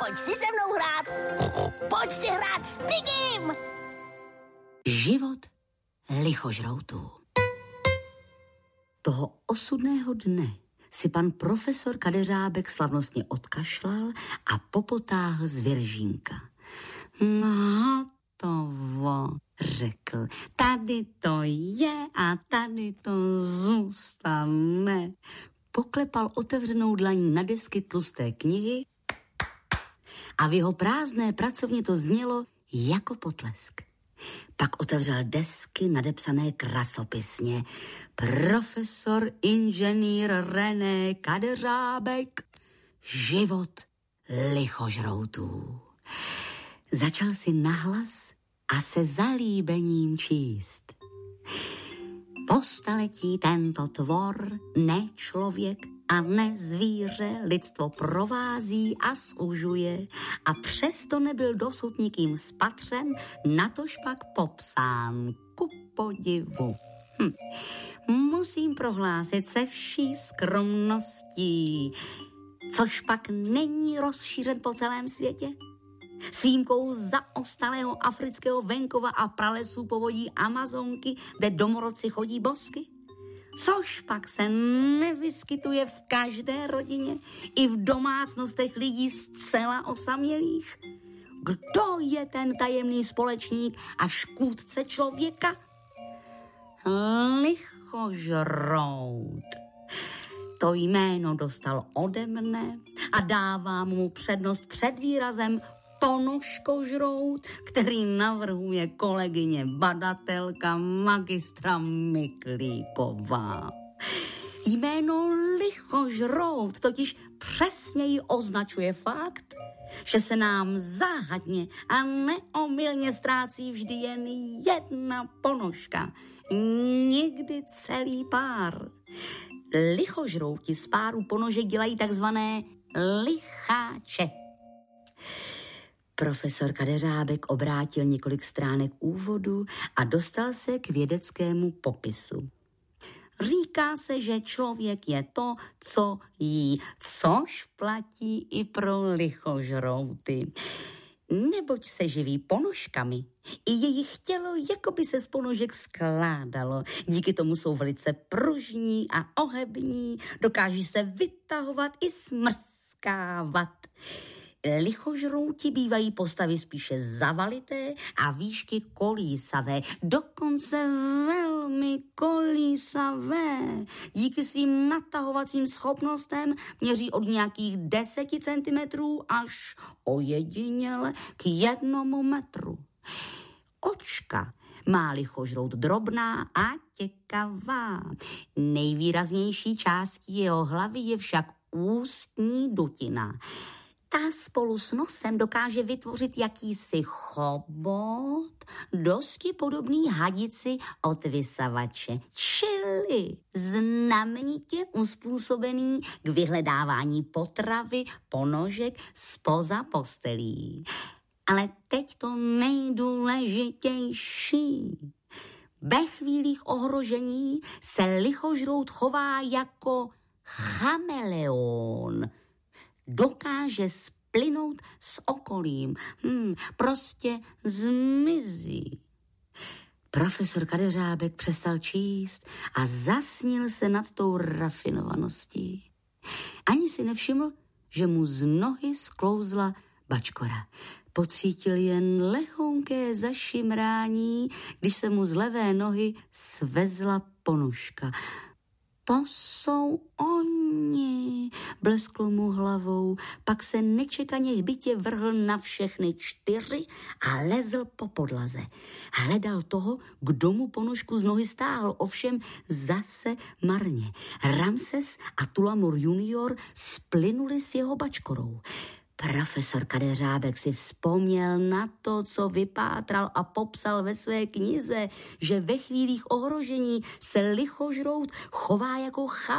Pojď si se mnou hrát. Pojď si hrát s Pigim. Život lichožroutů. Toho osudného dne si pan profesor Kadeřábek slavnostně odkašlal a popotáhl z Viržínka. No, hotovo, řekl. Tady to je a tady to zůstane. Poklepal otevřenou dlaní na desky tlusté knihy a v jeho prázdné pracovně to znělo jako potlesk. Pak otevřel desky nadepsané krasopisně. Profesor inženýr René Kadeřábek. Život lichožroutů. Začal si nahlas a se zalíbením číst. Po staletí tento tvor, ne člověk a ne zvíře, lidstvo provází a zužuje a přesto nebyl dosud nikým spatřen, natož pak popsán, ku podivu. Musím prohlásit se vší skromností, což pak není rozšířen po celém světě. S výjimkou zaostalého afrického venkova a pralesů povodí Amazonky, kde domorodci chodí bosky. Což pak se nevyskytuje v každé rodině i v domácnostech lidí zcela osamělých. Kdo je ten tajemný společník a škůdce člověka? Lichožrout. To jméno dostal ode mne a dávám mu přednost před výrazem ponožkožrout, který navrhuje kolegyně badatelka magistra Miklíková. Jméno lichožrout totiž přesněji označuje fakt, že se nám záhadně a neomylně ztrácí vždy jen jedna ponožka, někdy celý pár. Lichožrouti z páru ponožek dělají takzvané licháče. Profesor Kadeřábek obrátil několik stránek úvodu a dostal se k vědeckému popisu. Říká se, že člověk je to, co jí, což platí i pro lichožrouty. Neboť se živí ponožkami. I jejich tělo jakoby se z ponožek skládalo. Díky tomu jsou velice pružní a ohební, dokáží se vytahovat i smrskávat. Lichožrouti bývají postavy spíše zavalité a výšky kolísavé, dokonce velmi kolísavé. Díky svým natahovacím schopnostem měří od nějakých 10 cm až ojediněle k 1 metru. Očka má lichožrout drobná a těkavá. Nejvýraznější částí jeho hlavy je však ústní dutina. Ta spolu s nosem dokáže vytvořit jakýsi chobot, dosti podobný hadici od vysavače, čili znamenitě uspůsobený k vyhledávání potravy, ponožek zpoza postelí. Ale teď to nejdůležitější. Ve chvílích ohrožení se lichožrout chová jako chameleon. Dokáže splynout s okolím. Prostě zmizí. Profesor Kadeřábek přestal číst a zasnil se nad tou rafinovaností. Ani si nevšiml, že mu z nohy sklouzla bačkora. Pocítil jen lehonké zašimrání, když se mu z levé nohy svezla ponožka. To jsou oni, blesklo mu hlavou, pak se nečekaně hbitě vrhl na všechny 4 a lezl po podlaze. Hledal toho, kdo mu ponožku z nohy stáhl, ovšem zase marně. Ramses a Tulamur junior splynuli s jeho bačkorou. Profesor Kadeřábek si vzpomněl na to, co vypátral a popsal ve své knize, že ve chvílích ohrožení se lichožrout chová jako